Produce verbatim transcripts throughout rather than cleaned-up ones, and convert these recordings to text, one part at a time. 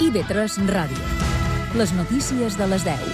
I B tres Ràdio. Les notícies de les deu.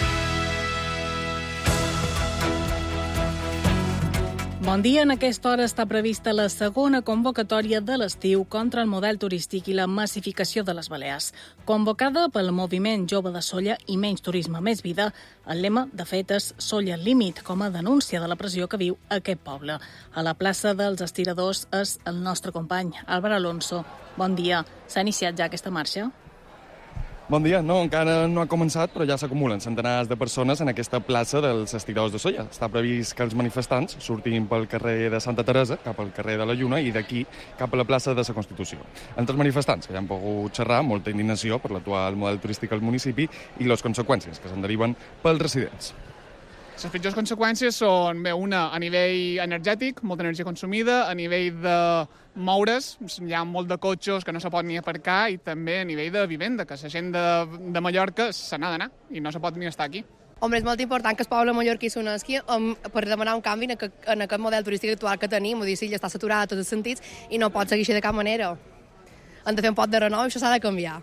Bon dia. En aquesta hora està prevista la segona convocatòria de l'estiu contra el model turístic i la massificació de les Balears. Convocada pel moviment Jove de Sóller i Menys Turisme, Més Vida, el lema, de fet, és Sóller Límit, com a denúncia de la pressió que viu aquest poble. A la plaça dels Estiradors és el nostre company, Álvaro Alonso. Bon dia. S'ha iniciat ja aquesta marxa? Bon dia. No, encara no ha començat, però ja s'acumulen centenars de persones en aquesta plaça dels Estiradors de Sóller. Està previst que els manifestants surtin pel carrer de Santa Teresa, cap al carrer de la Lluna, i d'aquí cap a la plaça de la Constitució. Entre els manifestants que ja han pogut xerrar molta indignació per l'actual model turístic al municipi i les conseqüències que se'n deriven pels residents. Les pitjors conseqüències són, bé, una, a nivell energètic, molta energia consumida, a nivell de moure's, hi ha molt de cotxes que no se pot ni aparcar, i també a nivell de vivenda, que la gent de, de Mallorca se n'ha d'anar i no se pot ni estar aquí. Home, és molt important que el poble mallorquí s'unesqui um, per demanar un canvi en aquest, en aquest model turístic actual que tenim. Vull dir, sí, ja està saturat a tots els sentits i no pot seguir així de cap manera. Hem de fer un pot de renou i això s'ha de canviar.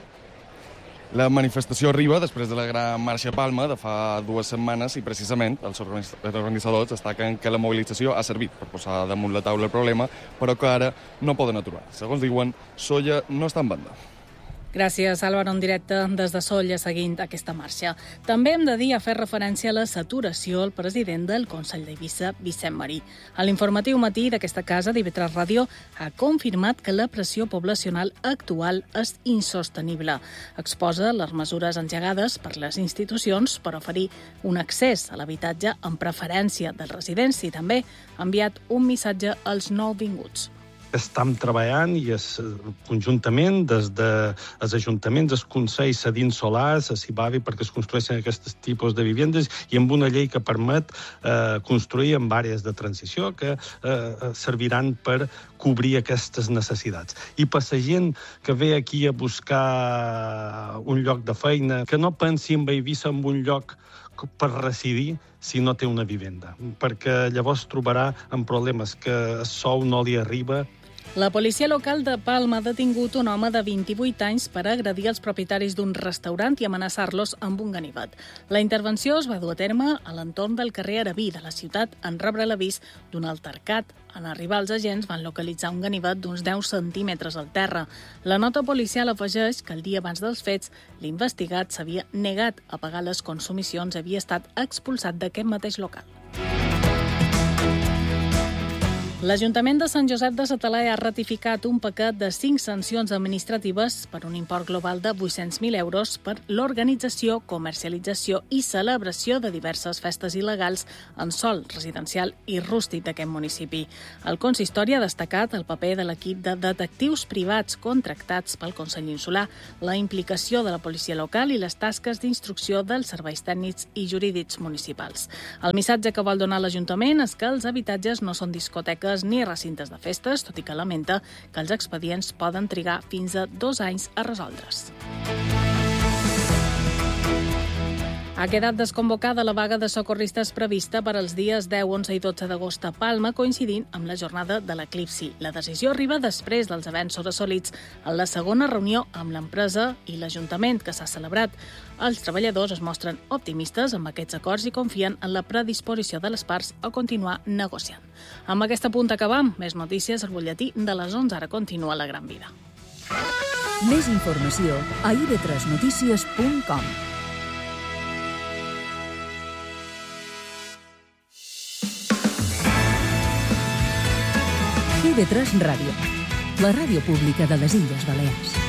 La manifestació arriba després de la gran marxa a Palma de fa dues setmanes i precisament els organitzadors destaquen que la mobilització ha servit per posar damunt la taula el problema, però que ara no poden aturar. Segons diuen, Sóller no està en banda. Gràcies, Álvaro, en directe des de Sóller seguint aquesta marxa. També hem de dir a fer referència a la saturació al president del Consell d'Eivissa, Vicent Marí. A l'informatiu matí d'aquesta casa d'I B tres Ràdio ha confirmat que la pressió poblacional actual és insostenible. Exposa les mesures engegades per les institucions per oferir un accés a l'habitatge en preferència dels residents i també ha enviat un missatge als nouvinguts. Estem treballant i es, conjuntament des dels ajuntaments, els consells cedint solars, a Cibavi, perquè es construeixen aquests tipus de vivendes i amb una llei que permet eh, construir en àrees de transició que eh, serviran per cobrir aquestes necessitats. I per la gent que ve aquí a buscar un lloc de feina, que no pensi en Eivissa en un lloc per residir si no té una vivenda, perquè llavors trobarà en problemes que el sou no li arriba. La policia local de Palma ha detingut un home de vint-i-vuit anys per agredir els propietaris d'un restaurant i amenaçar-los amb un ganivet. La intervenció es va dur a terme a l'entorn del carrer Arabí de la ciutat en rebre l'avís d'un altercat. En arribar els agents van localitzar un ganivet d'uns deu centímetres al terra. La nota policial afegeix que el dia abans dels fets l'investigat s'havia negat a pagar les consumicions i havia estat expulsat d'aquest mateix local. L'Ajuntament de Sant Josep de sa Talaia ha ratificat un paquet de cinc sancions administratives per un import global de vuit-cents mil euros per l'organització, comercialització i celebració de diverses festes il·legals en sòl residencial i rústic d'aquest municipi. El consistori ha destacat el paper de l'equip de detectius privats contractats pel Consell Insular, la implicació de la policia local i les tasques d'instrucció dels serveis tècnics i jurídics municipals. El missatge que vol donar l'Ajuntament és que els habitatges no són discoteques ni recintes de festes, tot i que lamenta que els expedients poden trigar fins a dos anys a resoldre's. Ha quedat desconvocada la vaga de socorristes prevista per als dies deu, onze i dotze d'agost a Palma, coincidint amb la jornada de l'eclipsi. La decisió arriba després dels avenços assolits en la segona reunió amb l'empresa i l'Ajuntament que s'ha celebrat. Els treballadors es mostren optimistes amb aquests acords i confien en la predisposició de les parts a continuar negociant. Amb aquesta punt acabam. Més notícies al butlletí de les onze. Ara continua la gran vida. Més informació a i b tres notícies punt com. I B tres Ràdio, la ràdio pública de les Illes Balears.